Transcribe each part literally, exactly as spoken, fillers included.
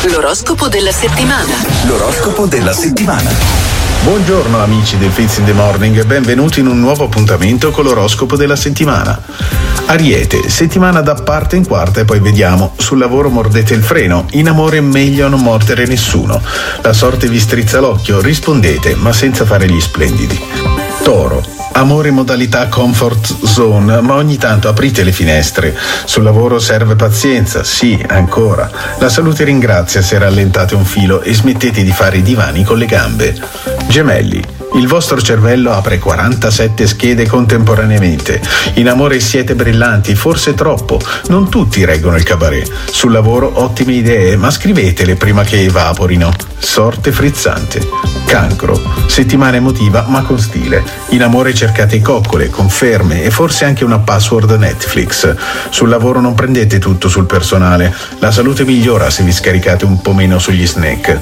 L'oroscopo della settimana. L'oroscopo della settimana. Buongiorno amici del Fizz in the Morning e benvenuti in un nuovo appuntamento con l'oroscopo della settimana. Ariete, settimana da parte in quarta e poi vediamo. Sul lavoro mordete il freno, in amore meglio non mordere nessuno. La sorte vi strizza l'occhio, rispondete ma senza fare gli splendidi. Toro, amore in modalità comfort zone, ma ogni tanto aprite le finestre. Sul lavoro serve pazienza, sì, ancora. La salute ringrazia se rallentate un filo e smettete di fare i divani con le gambe. Gemelli, il vostro cervello apre quarantasette schede contemporaneamente. In amore siete brillanti, forse troppo. Non tutti reggono il cabaret. Sul lavoro ottime idee, ma scrivetele prima che evaporino. Sorte frizzante. Cancro, settimana emotiva ma con stile. In amore cercate coccole, conferme e forse anche una password Netflix. Sul lavoro non prendete tutto sul personale. La salute migliora se vi scaricate un po' meno sugli snack.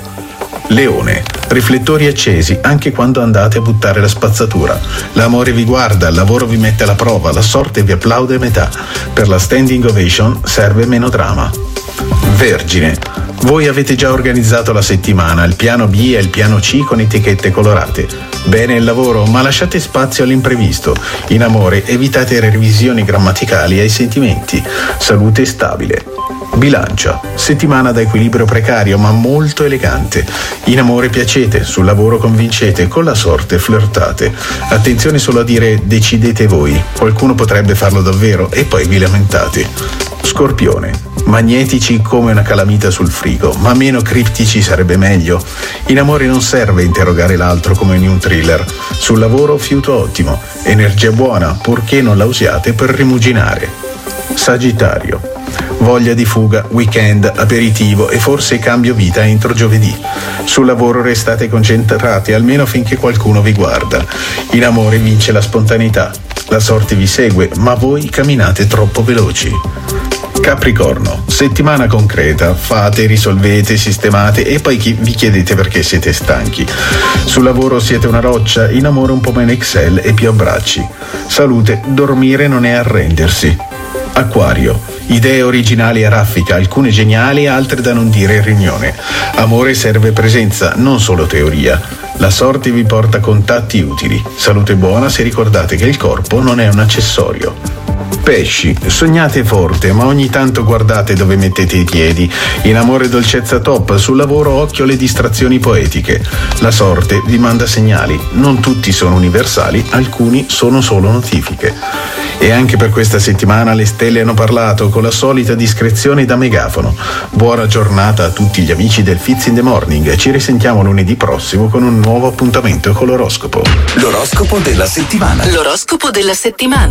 Leone, riflettori accesi anche quando andate a buttare la spazzatura. L'amore vi guarda, il lavoro vi mette alla prova, la sorte vi applaude a metà. Per la standing ovation serve meno drama. Vergine, voi avete già organizzato la settimana, il piano B e il piano C con etichette colorate. Bene il lavoro, ma lasciate spazio all'imprevisto. In amore evitate revisioni grammaticali ai sentimenti. Salute stabile. Bilancia, settimana da equilibrio precario ma molto elegante. In amore piacete, sul lavoro convincete, con la sorte flirtate. Attenzione solo a dire decidete voi, qualcuno potrebbe farlo davvero e poi vi lamentate. Scorpione, magnetici come una calamita sul frigo, ma meno criptici sarebbe meglio. In amore non serve interrogare l'altro come in un thriller. Sul lavoro fiuto ottimo, energia buona, purché non la usiate per rimuginare. Sagittario, voglia di fuga, weekend, aperitivo e forse cambio vita entro giovedì. Sul lavoro restate concentrati almeno finché qualcuno vi guarda. In amore vince la spontaneità. La sorte vi segue, ma voi camminate troppo veloci. Capricorno, settimana concreta, fate, risolvete, sistemate e poi vi chiedete perché siete stanchi. Sul lavoro siete una roccia, in amore un po' meno Excel e più abbracci. Salute, dormire non è arrendersi. Acquario, idee originali a raffica, alcune geniali, altre da non dire in riunione. Amore serve presenza, non solo teoria. La sorte vi porta contatti utili. Salute buona se ricordate che il corpo non è un accessorio. Pesci, sognate forte, ma ogni tanto guardate dove mettete i piedi. In amore dolcezza top, sul lavoro occhio alle distrazioni poetiche. La sorte vi manda segnali, non tutti sono universali, alcuni sono solo notifiche. E anche per questa settimana le stelle hanno parlato con la solita discrezione da megafono. Buona giornata a tutti gli amici del Fizz in the Morning. Ci risentiamo lunedì prossimo con un nuovo appuntamento con l'oroscopo. L'oroscopo della settimana. L'oroscopo della settimana.